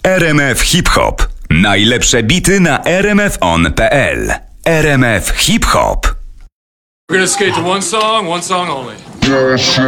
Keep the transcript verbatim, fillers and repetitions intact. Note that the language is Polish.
R M F Hip Hop. Najlepsze bity na r m f on kropka p l. R M F Hip Hop. We're gonna skate to one song, one song only.